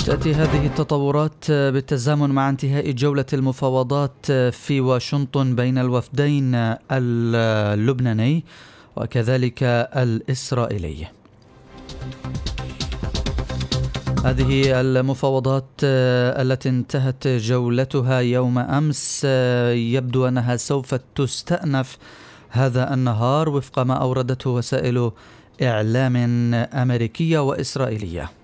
تأتي هذه التطورات بالتزامن مع انتهاء جولة المفاوضات في واشنطن بين الوفدين اللبناني وكذلك الإسرائيلي. هذه المفاوضات التي انتهت جولتها يوم أمس يبدو أنها سوف تستأنف هذا النهار وفق ما أوردته وسائل إعلام أمريكية وإسرائيلية.